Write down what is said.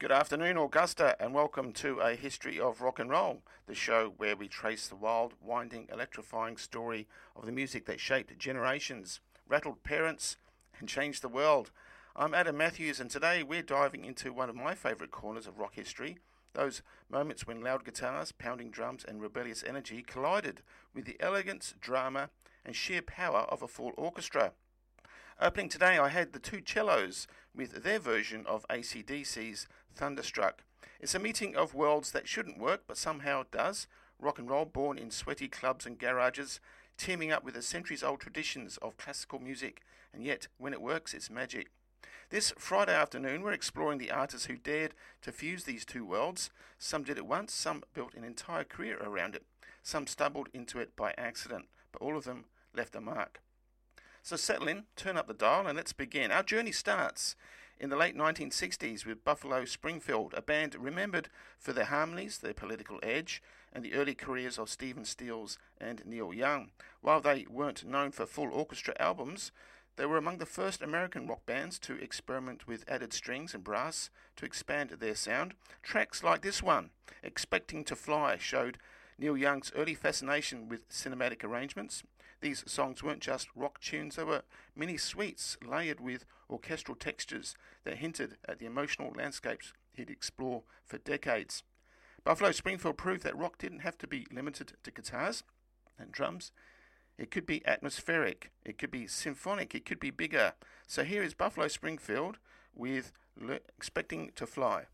Good afternoon, Augusta, and welcome to A History of Rock and Roll, the show where we trace the wild, winding, electrifying story of the music that shaped generations, rattled parents, and changed the world. I'm Adam Matthews, and today we're diving into one of my favourite corners of rock history, those moments when loud guitars, pounding drums, and rebellious energy collided with the elegance, drama, and sheer power of a full orchestra. Opening today, I had the two cellos with their version of AC/DC's Thunderstruck. It's a meeting of worlds that shouldn't work, but somehow does. Rock and roll born in sweaty clubs and garages, teaming up with the centuries-old traditions of classical music, and yet, when it works, it's magic. This Friday afternoon, we're exploring the artists who dared to fuse these two worlds. Some did it once, some built an entire career around it. Some stumbled into it by accident, but all of them left a mark. So settle in, turn up the dial, and let's begin. Our journey starts in the late 1960s with Buffalo Springfield, a band remembered for their harmonies, their political edge, and the early careers of Stephen Stills and Neil Young. While they weren't known for full orchestra albums, they were among the first American rock bands to experiment with added strings and brass to expand their sound. Tracks like this one, Expecting to Fly, showed Neil Young's early fascination with cinematic arrangements. These songs weren't just rock tunes, they were mini suites layered with orchestral textures that hinted at the emotional landscapes he'd explore for decades. Buffalo Springfield proved that rock didn't have to be limited to guitars and drums. It could be atmospheric, it could be symphonic, it could be bigger. So here is Buffalo Springfield with Expecting to Fly.